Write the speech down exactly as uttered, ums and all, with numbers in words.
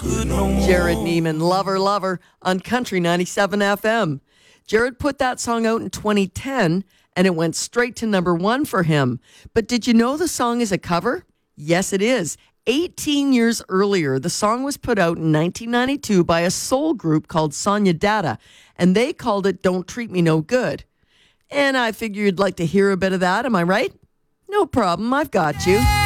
good no more. Jared Neiman, Lover, Lover on Country ninety-seven F M. Jared put that song out in twenty ten, and it went straight to number one for him. But did you know the song is a cover? Yes, it is. eighteen years earlier, the song was put out in nineteen ninety-two by a soul group called Sonia Dada, and they called it Don't Treat Me No Good. And I figured you'd like to hear a bit of that, am I right? No problem, I've got you.